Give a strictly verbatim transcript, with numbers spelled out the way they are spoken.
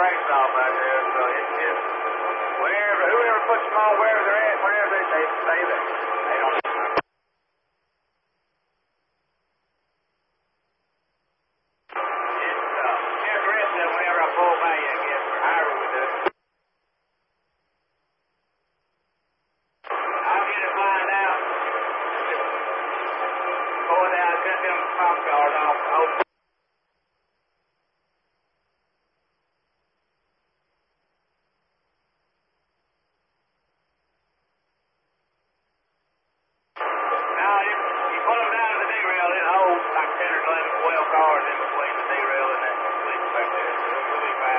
lights off out there, so it's just whenever, whoever puts them on, wherever they're at, wherever they, they stay there. They don't